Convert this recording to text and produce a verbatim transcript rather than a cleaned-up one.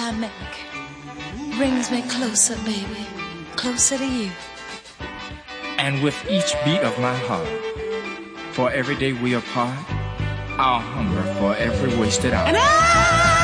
I make brings me closer, baby, closer to you. And with each beat of my heart, for every day we apart, I'll hunger for every wasted hour. And I